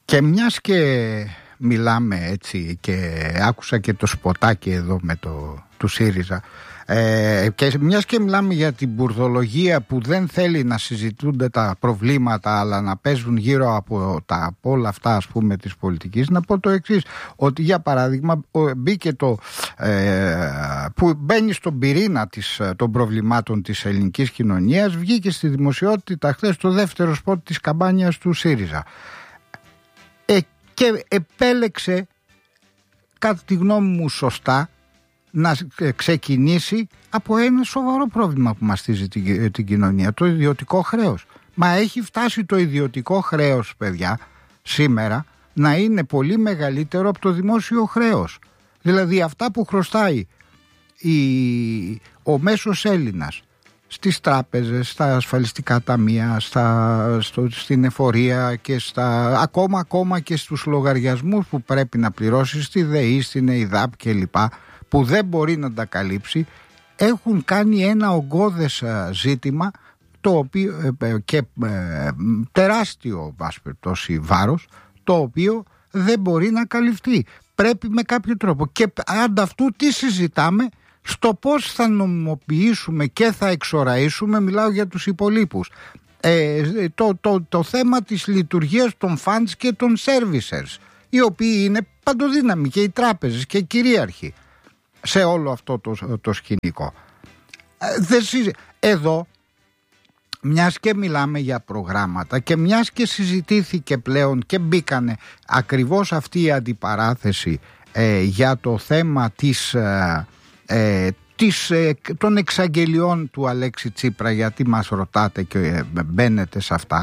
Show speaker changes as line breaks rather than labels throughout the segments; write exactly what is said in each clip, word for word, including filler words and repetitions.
Και μιας και μιλάμε έτσι και άκουσα και το σποτάκι εδώ με το του ΣΥΡΙΖΑ, ε, και μιας και μιλάμε για την μπουρδολογία που δεν θέλει να συζητούνται τα προβλήματα αλλά να παίζουν γύρω από, τα, από όλα αυτά, ας πούμε, της πολιτικής, να πω το εξής, ότι για παράδειγμα μπήκε το ε, που μπαίνει στον πυρήνα της, των προβλημάτων της ελληνικής κοινωνίας, βγήκε στη δημοσιότητα χθες το δεύτερο σποτ της καμπάνιας του ΣΥΡΙΖΑ ε, και επέλεξε, κατά τη γνώμη μου σωστά, να ξεκινήσει από ένα σοβαρό πρόβλημα που μαστίζει την, την κοινωνία, το ιδιωτικό χρέος. Μα έχει φτάσει το ιδιωτικό χρέος, παιδιά, σήμερα να είναι πολύ μεγαλύτερο από το δημόσιο χρέος. Δηλαδή αυτά που χρωστάει η, ο μέσος Έλληνας στις τράπεζες, στα ασφαλιστικά ταμεία, στα, στο, στην εφορία και στα, ακόμα, ακόμα και στους λογαριασμούς που πρέπει να πληρώσει στη ΔΕΗ, στην ΕΙΔΑΠ κλπ, που δεν μπορεί να τα καλύψει, έχουν κάνει ένα ογκώδες ζήτημα, το οποίο, και ε, τεράστιο περιπτώσει βάρος, το οποίο δεν μπορεί να καλυφθεί. Πρέπει με κάποιο τρόπο. Και ανταυτού τι συζητάμε? Στο πώς θα νομιμοποιήσουμε και θα εξοραίσουμε, μιλάω για τους υπολείπους, ε, το, το, το θέμα της λειτουργίας των funds και των servicers, οι οποίοι είναι παντοδύναμοι, και οι τράπεζες και οι κυρίαρχοι σε όλο αυτό το, το σκηνικό. Εδώ, μιας και μιλάμε για προγράμματα και μιας και συζητήθηκε πλέον και μπήκανε ακριβώς αυτή η αντιπαράθεση ε, για το θέμα της, ε, ε, της, ε, των εξαγγελιών του Αλέξη Τσίπρα, γιατί μας ρωτάτε και ε, μπαίνετε σε αυτά,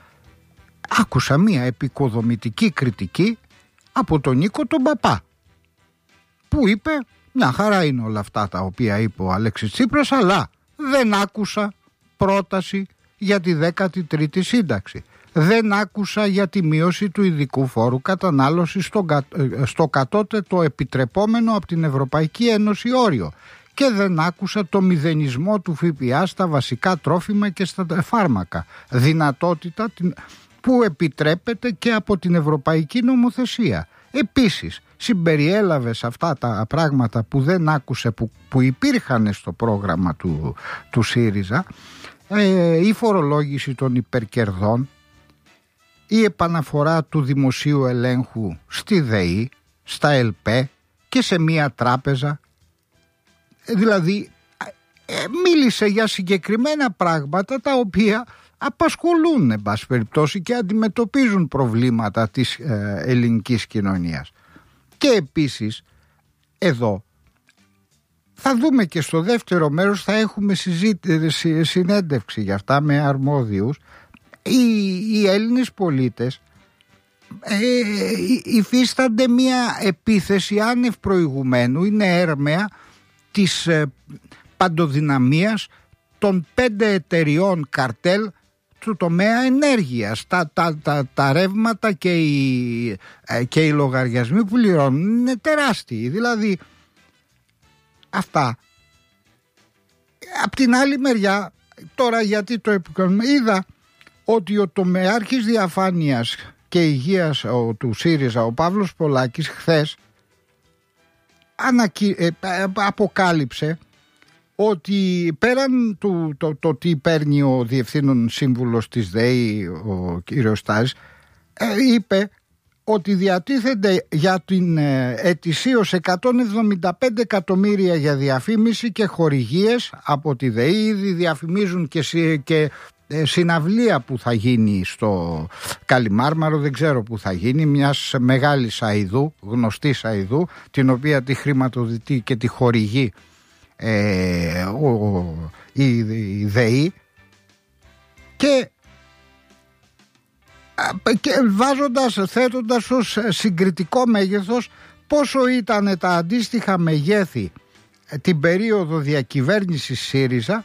άκουσα μια επικοδομητική κριτική από τον Νίκο τον Παπά, που είπε μια χαρά είναι όλα αυτά τα οποία είπε ο Αλέξης Τσίπρας, αλλά δεν άκουσα πρόταση για τη δέκατη τρίτη σύνταξη. Δεν άκουσα για τη μείωση του ειδικού φόρου κατανάλωσης στο, στο κατώτατο επιτρεπόμενο από την Ευρωπαϊκή Ένωση όριο. Και δεν άκουσα το μηδενισμό του ΦΠΑ στα βασικά τρόφιμα και στα φάρμακα. Δυνατότητα που επιτρέπεται και από την Ευρωπαϊκή Νομοθεσία. Επίσης, συμπεριέλαβε σε αυτά τα πράγματα που δεν άκουσε, που, που υπήρχαν στο πρόγραμμα του, του ΣΥΡΙΖΑ, ε, η φορολόγηση των υπερκερδών, η επαναφορά του δημοσίου ελέγχου στη ΔΕΗ, στα ΕΛΠΕ και σε μία τράπεζα. Δηλαδή ε, μίλησε για συγκεκριμένα πράγματα τα οποία απασχολούν, εν πάση περιπτώσει, και αντιμετωπίζουν προβλήματα της ε, ελληνικής κοινωνίας. Και επίσης εδώ θα δούμε και στο δεύτερο μέρος, θα έχουμε συζήτηση, συνέντευξη για αυτά με αρμόδιους. Οι, οι Έλληνες πολίτες ε, υφίστανται μια επίθεση άνευ προηγουμένου, είναι έρμεα της ε, παντοδυναμίας των πέντε εταιριών καρτέλ του τομέα ενέργειας. Τα, τα, τα, τα ρεύματα και οι, και οι λογαριασμοί που πληρώνουν είναι τεράστιοι. Δηλαδή αυτά. Απ' την άλλη μεριά, τώρα γιατί το επικοινωνούμε, είδα ότι ο τομεάρχης διαφάνειας και υγείας ο, του ΣΥΡΙΖΑ, ο Παύλος Πολάκης, χθες ανακοι... ε, αποκάλυψε ότι πέραν του το, το τι παίρνει ο διευθύνων σύμβουλος της ΔΕΗ, ο κύριος Στάζης, ε, είπε ότι διατίθενται για την ε, ετησίως εκατόν εβδομήντα πέντε εκατομμύρια για διαφήμιση και χορηγίες από τη ΔΕΗ. Ήδη διαφημίζουν και, και ε, συναυλία που θα γίνει στο Καλιμάρμαρο, δεν ξέρω που θα γίνει, μιας μεγάλης αηδού, γνωστής αηδού, την οποία τη χρηματοδοτεί και τη χορηγεί Ε, ο, ο, η, η ΔΕΗ, και, και βάζοντας, θέτοντας ως συγκριτικό μέγεθος πόσο ήταν τα αντίστοιχα μεγέθη την περίοδο διακυβέρνησης ΣΥΡΙΖΑ,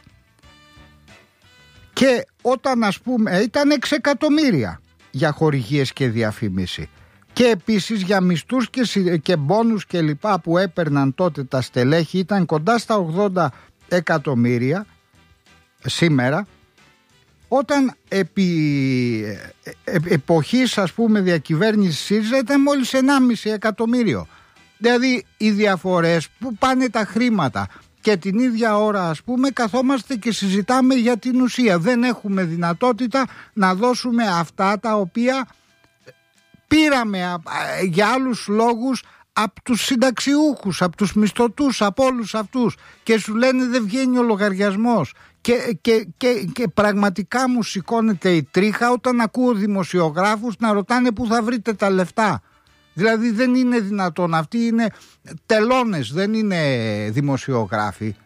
και όταν, ας πούμε, ήταν έξι εκατομμύρια για χορηγίες και διαφήμιση, και επίσης για μισθούς και, και μπόνους και λοιπά που έπαιρναν τότε τα στελέχη ήταν κοντά στα ογδόντα εκατομμύρια σήμερα, όταν επί ε, εποχής ας πούμε διακυβέρνησης ΣΥΡΙΖΑ ήταν μόλις ενάμιση εκατομμύριο. Δηλαδή οι διαφορές που πάνε τα χρήματα και την ίδια ώρα ας πούμε καθόμαστε και συζητάμε για την ουσία. Δεν έχουμε δυνατότητα να δώσουμε αυτά τα οποία πήραμε για άλλους λόγους από τους συνταξιούχους, από τους μισθωτούς, από όλους αυτούς, και σου λένε δεν βγαίνει ο λογαριασμός. Και, και, και, και πραγματικά μου σηκώνεται η τρίχα όταν ακούω δημοσιογράφους να ρωτάνε πού θα βρείτε τα λεφτά. Δηλαδή δεν είναι δυνατόν, αυτοί είναι τελώνες, δεν είναι δημοσιογράφοι.